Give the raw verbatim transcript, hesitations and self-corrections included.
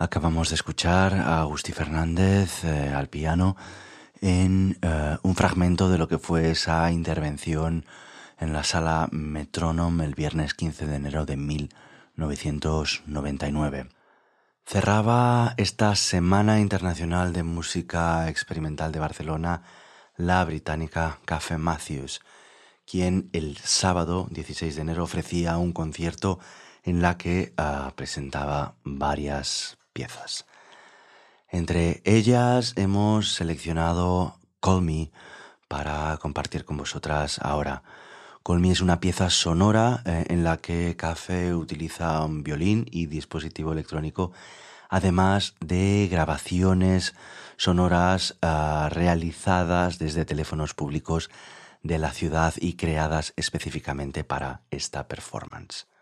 Acabamos de escuchar a Agustí Fernández eh, al piano en eh, un fragmento de lo que fue esa intervención en la sala Metrónom el viernes quince de enero de mil novecientos noventa y nueve. Cerraba esta Semana Internacional de Música Experimental de Barcelona la británica Café Matthews, quien el sábado dieciséis de enero ofrecía un concierto en la que uh, presentaba varias piezas. Entre ellas hemos seleccionado Call Me para compartir con vosotras ahora. Call Me es una pieza sonora eh, en la que Café utiliza un violín y dispositivo electrónico, además de grabaciones sonoras uh, realizadas desde teléfonos públicos de la ciudad y creadas específicamente para esta performance.